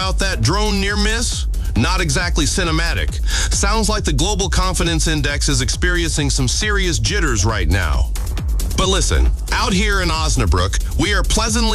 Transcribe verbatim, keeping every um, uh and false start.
about that drone near miss? Not exactly cinematic. Sounds like the global confidence index is experiencing some serious jitters right now. But listen, out here in Osnabrück, we are pleasantly